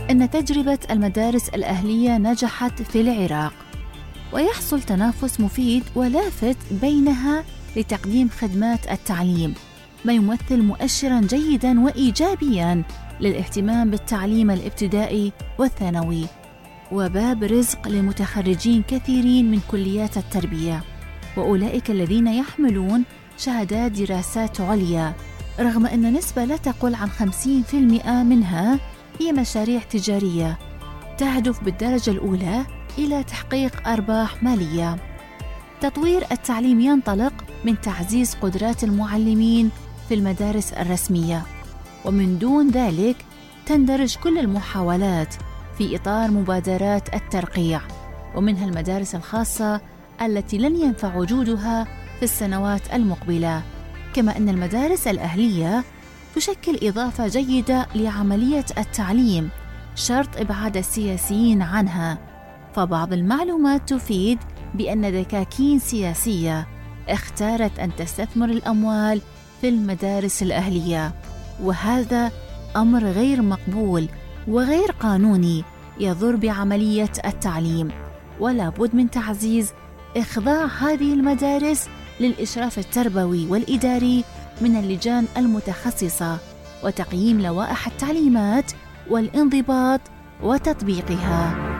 أن تجربة المدارس الأهلية نجحت في العراق، ويحصل تنافس مفيد ولافت بينها لتقديم خدمات التعليم، ما يمثل مؤشراً جيداً وإيجابياً للاهتمام بالتعليم الابتدائي والثانوي، وباب رزق لمتخرجين كثيرين من كليات التربية، وأولئك الذين يحملون شهادات دراسات عليا، رغم أن نسبة لا تقل عن 50% منها هي مشاريع تجارية تهدف بالدرجة الأولى إلى تحقيق أرباح مالية. تطوير التعليم ينطلق من تعزيز قدرات المعلمين في المدارس الرسمية، ومن دون ذلك تندرج كل المحاولات في إطار مبادرات الترقيع، ومنها المدارس الخاصة التي لن ينفع وجودها في السنوات المقبلة. كما أن المدارس الأهلية تشكل إضافة جيدة لعملية التعليم شرط إبعاد السياسيين عنها، فبعض المعلومات تفيد بأن دكاكين سياسية اختارت أن تستثمر الأموال في المدارس الأهلية، وهذا أمر غير مقبول وغير قانوني يضر بعملية التعليم، ولا بد من تعزيز إخضاع هذه المدارس للإشراف التربوي والإداري من اللجان المتخصصة، وتقييم لوائح التعليمات والانضباط وتطبيقها.